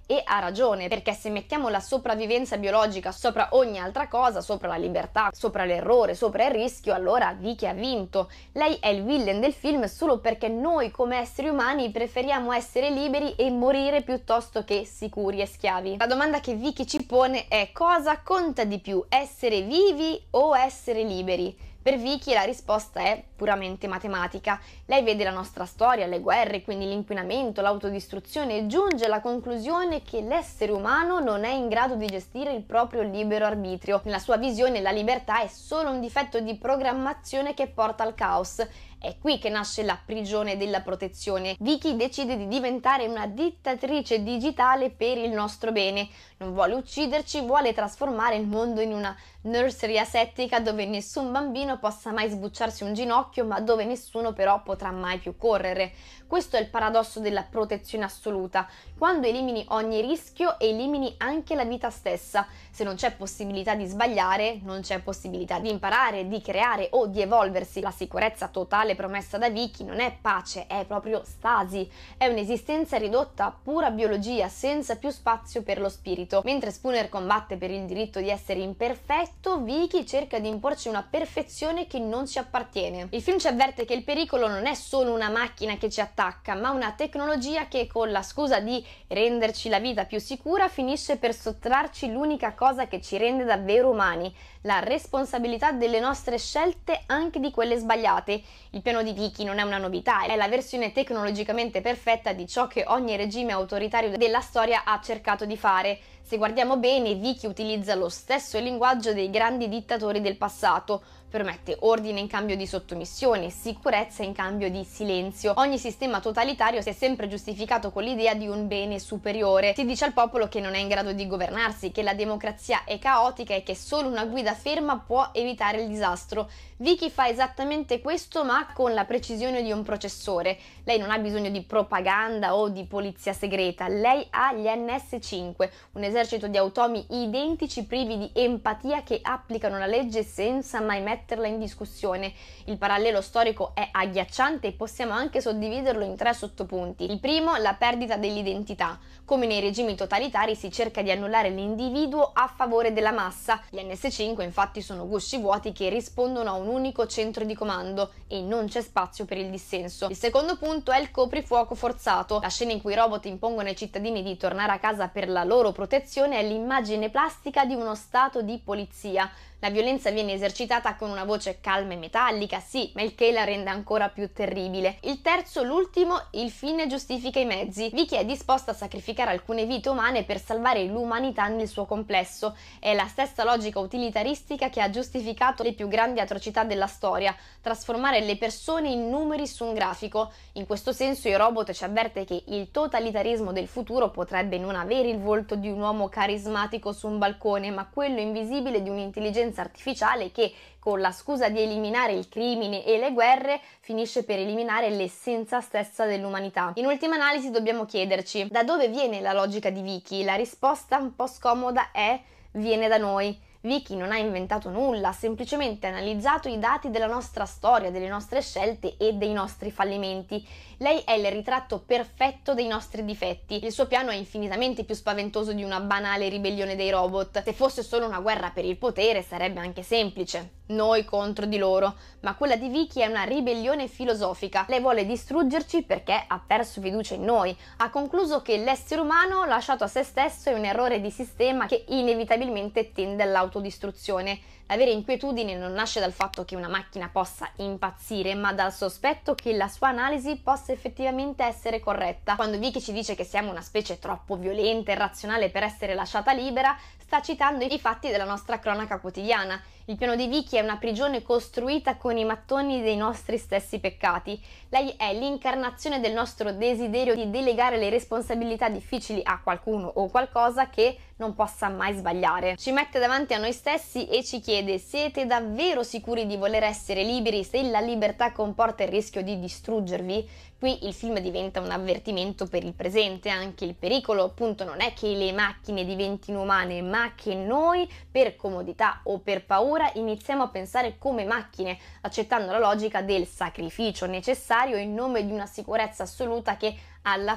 e ha ragione, perché se mettiamo la sopravvivenza biologica sopra ogni altra cosa, sopra la libertà, sopra l'errore, sopra il rischio, allora Vicky ha vinto. Lei è il villain del film solo perché noi come esseri umani preferiamo essere liberi e morire piuttosto che sicuri e schiavi. La domanda che Vicky ci pone è: cosa conta di più, essere vivi o essere liberi? Per Vicky la risposta è puramente matematica. Lei vede la nostra storia, le guerre, quindi l'inquinamento, l'autodistruzione e giunge alla conclusione che l'essere umano non è in grado di gestire il proprio libero arbitrio. Nella sua visione la libertà è solo un difetto di programmazione che porta al caos. È qui che nasce la prigione della protezione. Vicky decide di diventare una dittatrice digitale per il nostro bene. Non vuole ucciderci, vuole trasformare il mondo in una nursery asettica dove nessun bambino possa mai sbucciarsi un ginocchio, ma dove nessuno però potrà mai più correre. Questo è il paradosso della protezione assoluta. Quando elimini ogni rischio, elimini anche la vita stessa. Se non c'è possibilità di sbagliare, non c'è possibilità di imparare, di creare o di evolversi. La sicurezza totale promessa da Vicky non è pace, è proprio stasi. È un'esistenza ridotta a pura biologia, senza più spazio per lo spirito. Mentre Spooner combatte per il diritto di essere imperfetto, Vicky cerca di imporci una perfezione che non ci appartiene. Il film ci avverte che il pericolo non è solo una macchina che ci attacca, ma una tecnologia che, con la scusa di renderci la vita più sicura, finisce per sottrarci l'unica cosa che ci rende davvero umani: la responsabilità delle nostre scelte, anche di quelle sbagliate. Il piano di Vicky non è una novità, è la versione tecnologicamente perfetta di ciò che ogni regime autoritario della storia ha cercato di fare. Se guardiamo bene, Vicky utilizza lo stesso linguaggio dei grandi dittatori del passato. Permette ordine in cambio di sottomissione, sicurezza in cambio di silenzio. Ogni sistema totalitario si è sempre giustificato con l'idea di un bene superiore. Si dice al popolo che non è in grado di governarsi, che la democrazia è caotica e che solo una guida ferma può evitare il disastro. Vicky fa esattamente questo, ma con la precisione di un processore. Lei non ha bisogno di propaganda o di polizia segreta, lei ha gli NS5, un esercito di automi identici privi di empatia che applicano la legge senza mai metterla in discussione. Il parallelo storico è agghiacciante e possiamo anche suddividerlo in 3 sottopunti. Il primo, la perdita dell'identità. Come nei regimi totalitari si cerca di annullare l'individuo a favore della massa. Gli NS5 infatti sono gusci vuoti che rispondono a un unico centro di comando e non c'è spazio per il dissenso. Il secondo punto è il coprifuoco forzato. La scena in cui i robot impongono ai cittadini di tornare a casa per la loro protezione è l'immagine plastica di uno stato di polizia. La violenza viene esercitata con una voce calma e metallica, sì, ma il che la rende ancora più terribile. Il terzo, l'ultimo, il fine giustifica i mezzi. Vicky è disposta a sacrificare alcune vite umane per salvare l'umanità nel suo complesso. È la stessa logica utilitaristica che ha giustificato le più grandi atrocità della storia: trasformare le persone in numeri su un grafico. In questo senso il robot ci avverte che il totalitarismo del futuro potrebbe non avere il volto di un uomo carismatico su un balcone, ma quello invisibile di un'intelligenza artificiale che, con la scusa di eliminare il crimine e le guerre, finisce per eliminare l'essenza stessa dell'umanità. In ultima analisi dobbiamo chiederci: da dove viene la logica di Vicky? La risposta un po' scomoda è: viene da noi. Vicky non ha inventato nulla, ha semplicemente analizzato i dati della nostra storia, delle nostre scelte e dei nostri fallimenti. Lei è il ritratto perfetto dei nostri difetti. Il suo piano è infinitamente più spaventoso di una banale ribellione dei robot. Se fosse solo una guerra per il potere sarebbe anche semplice: noi contro di loro, ma quella di Vicky è una ribellione filosofica. Lei vuole distruggerci perché ha perso fiducia in noi. Ha concluso che l'essere umano, lasciato a se stesso, è un errore di sistema che inevitabilmente tende all'autodistruzione. L'avere inquietudine non nasce dal fatto che una macchina possa impazzire, ma dal sospetto che la sua analisi possa effettivamente essere corretta. Quando Vicky ci dice che siamo una specie troppo violenta e irrazionale per essere lasciata libera, sta citando i fatti della nostra cronaca quotidiana. Il piano di Vicky è una prigione costruita con i mattoni dei nostri stessi peccati. Lei è l'incarnazione del nostro desiderio di delegare le responsabilità difficili a qualcuno o qualcosa che non possa mai sbagliare. Ci mette davanti a noi stessi e ci chiede: siete davvero sicuri di voler essere liberi se la libertà comporta il rischio di distruggervi? Qui il film diventa un avvertimento per il presente. Anche il pericolo appunto non è che le macchine diventino umane, ma che noi, per comodità o per paura, iniziamo a pensare come macchine, accettando la logica del sacrificio necessario in nome di una sicurezza assoluta che alla